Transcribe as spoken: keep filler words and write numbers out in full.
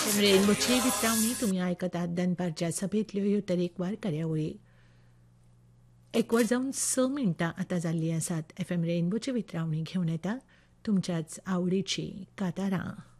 F M रेनबोची वितरावणी तुम्ही ऐकत आहात दनपारच्या सभेतल्यो ह्यो तरेकवार कार्यावळी. एक वर जावन स मिनटां आतां जाल्लीं आसात. एफ एम रेनबोची वितरावणी घेवन येता तुमच्याच आवडीची कांतारां.